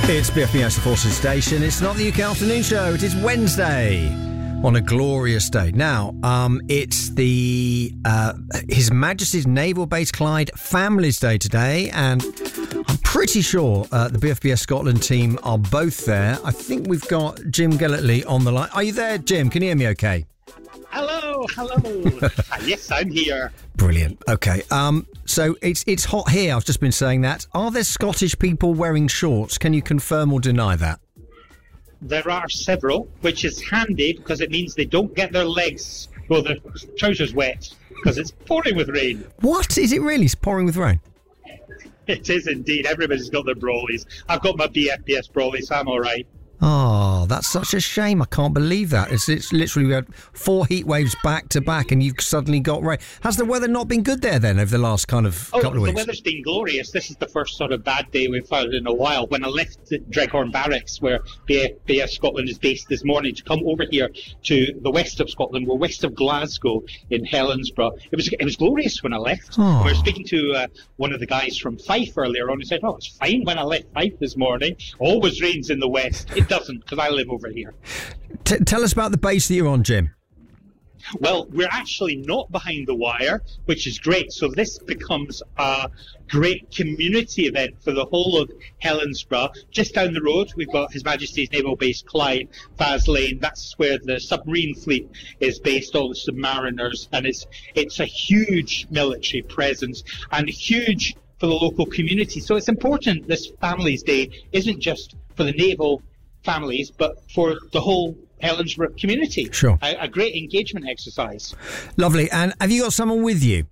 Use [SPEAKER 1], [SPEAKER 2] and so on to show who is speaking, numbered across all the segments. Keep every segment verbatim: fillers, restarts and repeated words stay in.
[SPEAKER 1] It's B F B S, the Forces Station. It's not the U K Afternoon Show. It is Wednesday on a glorious day. Now, um, it's the uh, His Majesty's Naval Base Clyde Families Day today, and I'm pretty sure uh, the B F B S Scotland team are both there. I think we've got Jim Gellertley on the line. Are you there, Jim? Can you hear me okay?
[SPEAKER 2] Hello, hello. Yes, I'm here.
[SPEAKER 1] Brilliant. Okay. Um, so it's it's hot here. I've just been saying that. Are there Scottish people wearing shorts? Can you confirm or deny that?
[SPEAKER 2] There are several, which is handy because it means they don't get their legs, well, their trousers wet, because it's pouring with rain.
[SPEAKER 1] What? Is it really pouring with rain?
[SPEAKER 2] It is indeed. Everybody's got their brollies. I've got my B F B S brollies, so I'm all right.
[SPEAKER 1] Oh, that's such a shame. I can't believe that. It's, it's literally, we had four heat waves back to back and you've suddenly got rain. Has the weather not been good there then over the last kind of
[SPEAKER 2] oh,
[SPEAKER 1] couple of weeks?
[SPEAKER 2] The weather's been glorious. This is the first sort of bad day we've had in a while. When I left Dreghorn Barracks, where B F S Scotland is based this morning, to come over here to the west of Scotland, we're west of Glasgow in Helensburgh. It was it was glorious when I left.
[SPEAKER 1] Oh.
[SPEAKER 2] We were speaking to uh, one of the guys from Fife earlier on. He said, oh, it's fine when I left Fife this morning. Always rains in the west. It doesn't, because I live over here.
[SPEAKER 1] T- tell us about the base that you're on, Jim.
[SPEAKER 2] Well, we're actually not behind the wire, which is great. So this becomes a great community event for the whole of Helensburgh. Just down the road, we've got His Majesty's Naval Base Clyde, Faslane. That's where the submarine fleet is based, all the submariners. And it's it's a huge military presence and huge for the local community. So it's important this Families Day isn't just for the naval families, but for the whole Helensburgh community.
[SPEAKER 1] Sure.
[SPEAKER 2] A, a great engagement exercise.
[SPEAKER 1] Lovely. And have you got someone with you?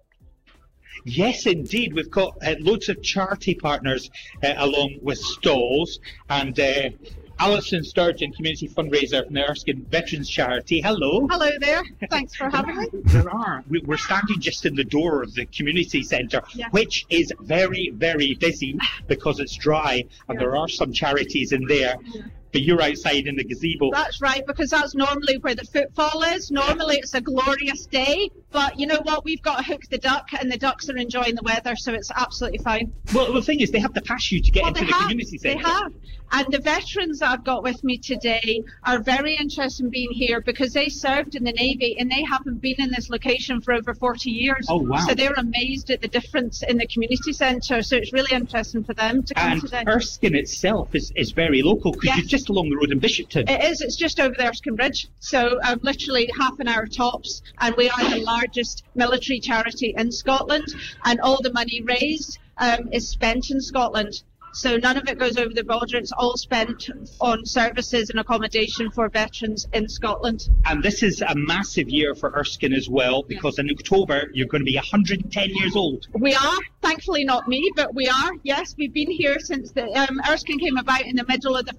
[SPEAKER 2] Yes, indeed. We've got uh, loads of charity partners uh, along with stalls, and uh, Alison Sturgeon, community fundraiser from the Erskine Veterans Charity. Hello.
[SPEAKER 3] Hello there. Thanks for having me.
[SPEAKER 2] There are. We- We're standing just in the door of the community centre,
[SPEAKER 3] Yeah.
[SPEAKER 2] which is very, very busy because it's dry, and
[SPEAKER 3] Yeah.
[SPEAKER 2] there are some charities in there.
[SPEAKER 3] Yeah.
[SPEAKER 2] But you're outside in the gazebo.
[SPEAKER 3] That's right, because that's normally where the footfall is. Normally it's a glorious day, but you know what? We've got to hook the duck, and the ducks are enjoying the weather, so it's absolutely fine.
[SPEAKER 2] Well, the thing is, they have to pass you to get
[SPEAKER 3] Well,
[SPEAKER 2] into
[SPEAKER 3] they
[SPEAKER 2] the
[SPEAKER 3] have.
[SPEAKER 2] community
[SPEAKER 3] They
[SPEAKER 2] centre.
[SPEAKER 3] have. And the veterans that I've got with me today are very interested in being here because they served in the Navy and they haven't been in this location for over forty years.
[SPEAKER 2] Oh, wow.
[SPEAKER 3] So they're amazed at the difference in the community centre. So it's really interesting for them to come
[SPEAKER 2] And
[SPEAKER 3] today.
[SPEAKER 2] Erskine itself is, is very local because
[SPEAKER 3] Yes.
[SPEAKER 2] you're just along the road in Bishopton.
[SPEAKER 3] It is. It's just over the Erskine Bridge. So um, literally half an hour tops. And we are the largest military charity in Scotland. And all the money raised um, is spent in Scotland. So none of it goes over the border. It's all spent on services and accommodation for veterans in Scotland.
[SPEAKER 2] And this is a massive year for Erskine as well, because in October you're going to be one hundred ten years old.
[SPEAKER 3] We are, thankfully not me, but we are. Yes, we've been here since the um, Erskine came about in the middle of the